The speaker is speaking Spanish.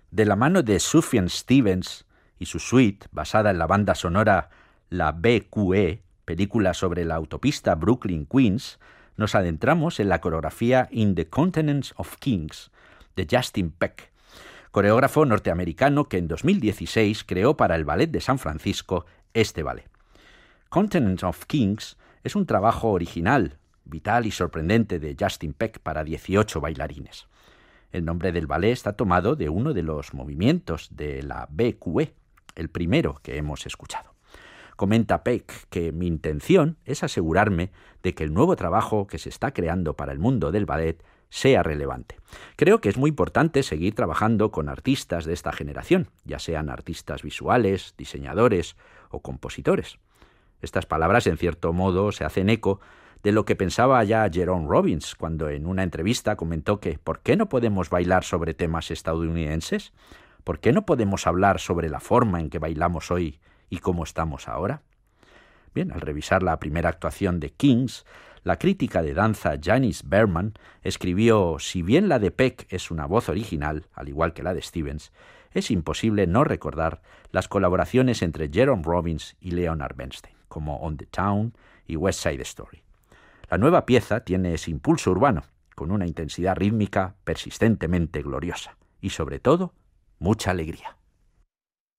De la mano de Sufjan Stevens y su suite, basada en la banda sonora La BQE, película sobre la autopista Brooklyn-Queens, nos adentramos en la coreografía In the Continents of Kings, de Justin Peck, coreógrafo norteamericano que en 2016 creó para el Ballet de San Francisco este ballet. Continents of Kings es un trabajo original, vital y sorprendente de Justin Peck para 18 bailarines. El nombre del ballet está tomado de uno de los movimientos de la BQE, el primero que hemos escuchado. Comenta Peck que mi intención es asegurarme de que el nuevo trabajo que se está creando para el mundo del ballet sea relevante. Creo que es muy importante seguir trabajando con artistas de esta generación, ya sean artistas visuales, diseñadores o compositores. Estas palabras, en cierto modo, se hacen eco de lo que pensaba ya Jerome Robbins cuando en una entrevista comentó que ¿por qué no podemos bailar sobre temas estadounidenses? ¿Por qué no podemos hablar sobre la forma en que bailamos hoy y cómo estamos ahora? Bien, al revisar la primera actuación de Kings, la crítica de danza Janice Berman escribió: si bien la de Peck es una voz original, al igual que la de Stevens, es imposible no recordar las colaboraciones entre Jerome Robbins y Leonard Bernstein, como On the Town y West Side Story. La nueva pieza tiene ese impulso urbano, con una intensidad rítmica persistentemente gloriosa y, sobre todo, mucha alegría.